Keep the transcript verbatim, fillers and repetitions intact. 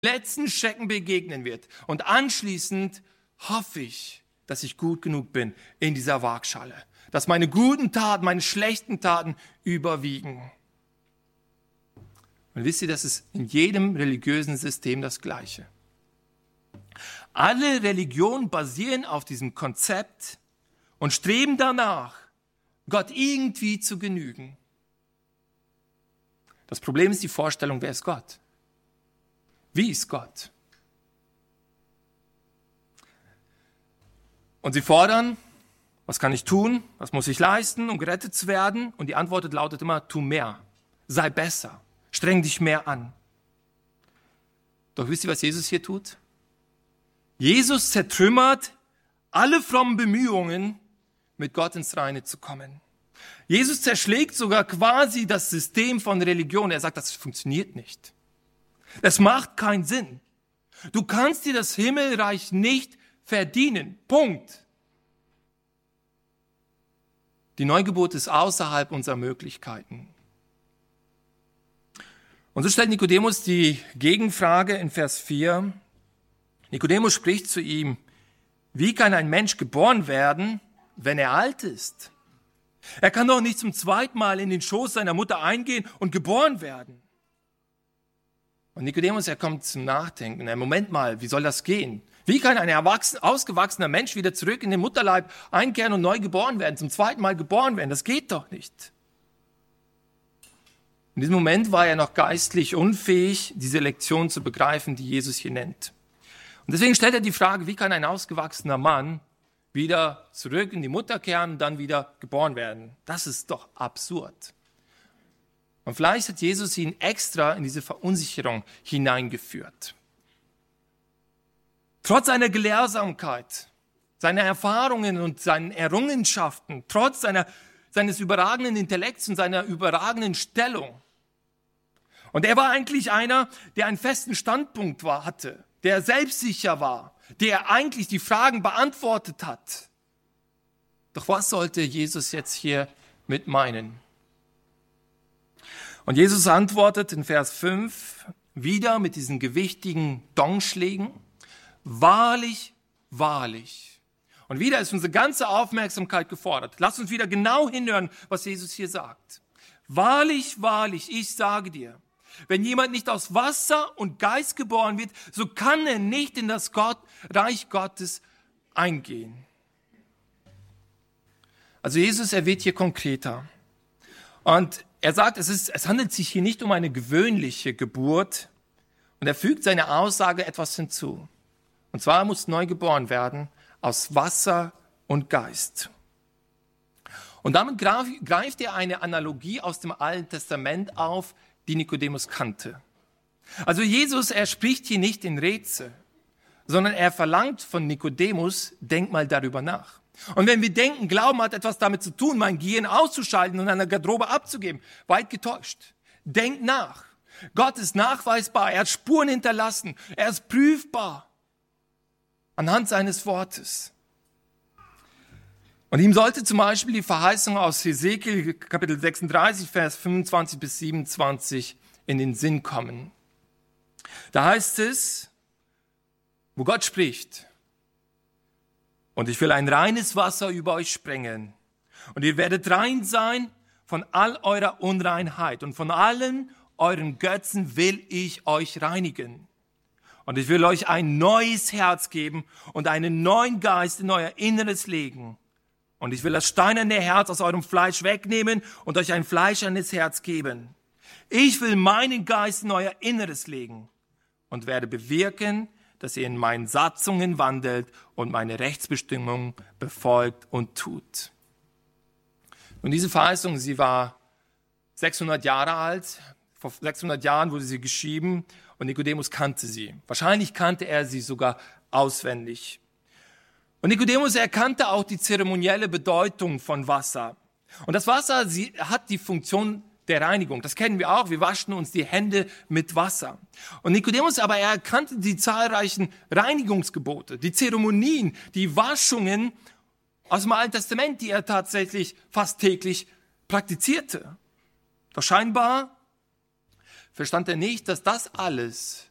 letzten Schrecken begegnen wird. Und anschließend hoffe ich, dass ich gut genug bin in dieser Waagschale. Dass meine guten Taten, meine schlechten Taten überwiegen. Und wisst ihr, das ist in jedem religiösen System das Gleiche. Alle Religionen basieren auf diesem Konzept und streben danach, Gott irgendwie zu genügen. Das Problem ist die Vorstellung, wer ist Gott? Wie ist Gott? Und sie fordern, was kann ich tun? Was muss ich leisten, um gerettet zu werden? Und die Antwort lautet immer, tu mehr, sei besser, streng dich mehr an. Doch wisst ihr, was Jesus hier tut? Jesus zertrümmert alle frommen Bemühungen, mit Gott ins Reine zu kommen. Jesus zerschlägt sogar quasi das System von Religion. Er sagt, das funktioniert nicht. Das macht keinen Sinn. Du kannst dir das Himmelreich nicht verdienen. Punkt. Die Neugeburt ist außerhalb unserer Möglichkeiten. Und so stellt Nikodemus die Gegenfrage in Vers vier. Nikodemus spricht zu ihm, wie kann ein Mensch geboren werden, wenn er alt ist? Er kann doch nicht zum zweiten Mal in den Schoß seiner Mutter eingehen und geboren werden. Und Nikodemus, er kommt zum Nachdenken. Na, Moment mal, wie soll das gehen? Wie kann ein erwachsen, ausgewachsener Mensch wieder zurück in den Mutterleib einkehren und neu geboren werden, zum zweiten Mal geboren werden? Das geht doch nicht. In diesem Moment war er noch geistlich unfähig, diese Lektion zu begreifen, die Jesus hier nennt. Und deswegen stellt er die Frage, wie kann ein ausgewachsener Mann wieder zurück in die Mutter kehren und dann wieder geboren werden? Das ist doch absurd. Und vielleicht hat Jesus ihn extra in diese Verunsicherung hineingeführt. Trotz seiner Gelehrsamkeit, seiner Erfahrungen und seinen Errungenschaften, trotz seiner, seines überragenden Intellekts und seiner überragenden Stellung. Und er war eigentlich einer, der einen festen Standpunkt war, hatte, der selbstsicher war, der eigentlich die Fragen beantwortet hat. Doch was sollte Jesus jetzt hier mit meinen? Und Jesus antwortet in Vers fünf wieder mit diesen gewichtigen Dongschlägen. Wahrlich, wahrlich. Und wieder ist unsere ganze Aufmerksamkeit gefordert. Lasst uns wieder genau hinhören, was Jesus hier sagt. Wahrlich, wahrlich, ich sage dir, wenn jemand nicht aus Wasser und Geist geboren wird, so kann er nicht in das Gott, Reich Gottes eingehen. Also Jesus, er wird hier konkreter. Und er sagt, es, ist, es handelt sich hier nicht um eine gewöhnliche Geburt. Und er fügt seine Aussage etwas hinzu. Und zwar, er muss neu geboren werden aus Wasser und Geist. Und damit greift er eine Analogie aus dem Alten Testament auf, die Nikodemus kannte. Also Jesus, er spricht hier nicht in Rätsel, sondern er verlangt von Nikodemus, denk mal darüber nach. Und wenn wir denken, Glauben hat etwas damit zu tun, mein Gehirn auszuschalten und eine Garderobe abzugeben, weit getäuscht. Denk nach. Gott ist nachweisbar, er hat Spuren hinterlassen, er ist prüfbar anhand seines Wortes. Und ihm sollte zum Beispiel die Verheißung aus Hesekiel Kapitel sechsunddreißig, Vers fünfundzwanzig bis siebenundzwanzig in den Sinn kommen. Da heißt es, wo Gott spricht, und ich will ein reines Wasser über euch sprengen, und ihr werdet rein sein von all eurer Unreinheit, und von allen euren Götzen will ich euch reinigen. Und ich will euch ein neues Herz geben und einen neuen Geist in euer Inneres legen. Und ich will das steinerne Herz aus eurem Fleisch wegnehmen und euch ein fleischernes Herz geben. Ich will meinen Geist in euer Inneres legen und werde bewirken, dass ihr in meinen Satzungen wandelt und meine Rechtsbestimmungen befolgt und tut. Und diese Verheißung, sie war sechshundert Jahre alt. Vor sechshundert Jahren wurde sie geschrieben und Nikodemus kannte sie. Wahrscheinlich kannte er sie sogar auswendig. Und Nikodemus erkannte auch die zeremonielle Bedeutung von Wasser. Und das Wasser, sie hat die Funktion der Reinigung. Das kennen wir auch. Wir waschen uns die Hände mit Wasser. Und Nikodemus aber, er erkannte die zahlreichen Reinigungsgebote, die Zeremonien, die Waschungen aus dem Alten Testament, die er tatsächlich fast täglich praktizierte. Doch scheinbar verstand er nicht, dass das alles